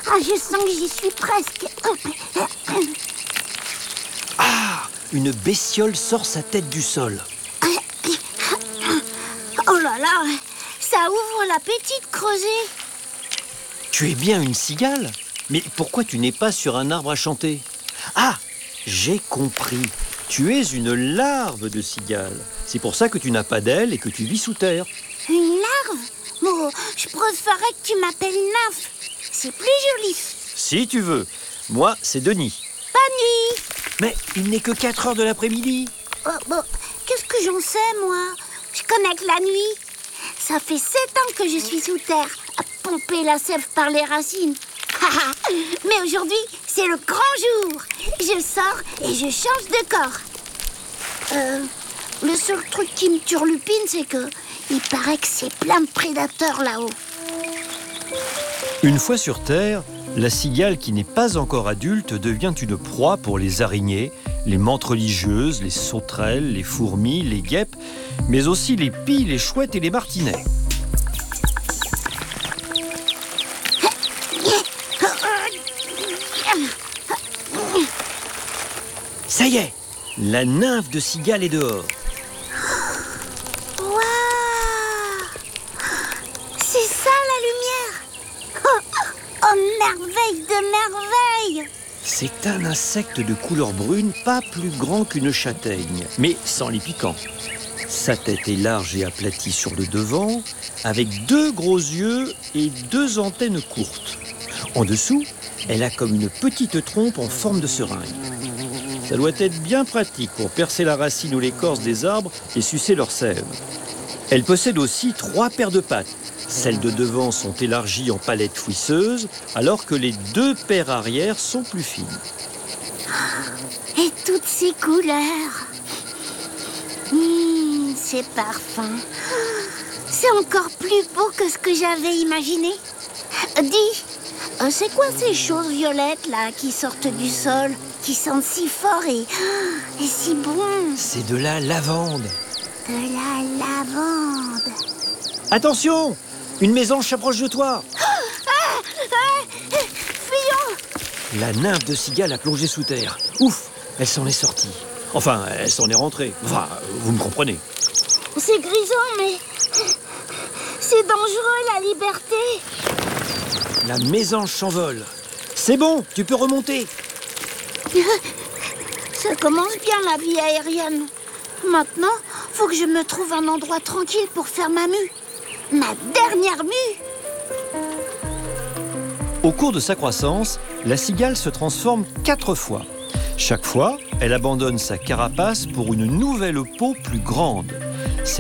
Ah, je sens que j'y suis presque. Ah, une bestiole sort sa tête du sol. Oh là là, ça ouvre l'appétit de creuser. Tu es bien une cigale? Mais pourquoi tu n'es pas sur un arbre à chanter? Ah, j'ai compris. Tu es une larve de cigale. C'est pour ça que tu n'as pas d'ailes et que tu vis sous terre. Une larve? Oh, je préférerais que tu m'appelles nymphe. C'est plus joli. Si tu veux. Moi, c'est Denis. Pas nuit. Mais il n'est que 4 heures de l'après-midi. Oh, bon, qu'est-ce que j'en sais, moi? Je connais que la nuit. Ça fait 7 ans que je suis sous terre, à pomper la sève par les racines. Mais aujourd'hui, c'est le grand jour. Je sors et je change de corps. Le seul truc qui me turlupine, c'est que il paraît que c'est plein de prédateurs là-haut. Une fois sur terre, la cigale qui n'est pas encore adulte devient une proie pour les araignées, les mantes religieuses, les sauterelles, les fourmis, les guêpes, mais aussi les pies, les chouettes et les martinets. Ça y est, la nymphe de cigale est dehors. Waouh! C'est ça la lumière! Oh, merveille de merveille! C'est un insecte de couleur brune, pas plus grand qu'une châtaigne, mais sans les piquants. Sa tête est large et aplatie sur le devant, avec 2 gros yeux et 2 antennes courtes. En dessous, elle a comme une petite trompe en forme de seringue. Ça doit être bien pratique pour percer la racine ou l'écorce des arbres et sucer leur sève. Elle possède aussi 3 paires de pattes. Celles de devant sont élargies en palettes fouisseuses, alors que les 2 paires arrière sont plus fines. Et toutes ces couleurs. C'est parfum. C'est encore plus beau que ce que j'avais imaginé. Dis, c'est quoi ces choses violettes là qui sortent du sol, qui sentent si fort et si bon? C'est de la lavande. De la lavande. Attention! Une mésange s'approche de toi. Fuyons! La nymphe de cigale a plongé sous terre. Ouf, elle s'en est sortie. Enfin, elle s'en est rentrée. Enfin, vous me comprenez. C'est grisant, mais c'est dangereux la liberté. La mésange s'envole. C'est bon, tu peux remonter. Ça commence bien la vie aérienne. Maintenant, faut que je me trouve un endroit tranquille pour faire ma mue. Ma dernière mue. Au cours de sa croissance, la cigale se transforme 4 fois. Chaque fois, elle abandonne sa carapace pour une nouvelle peau plus grande.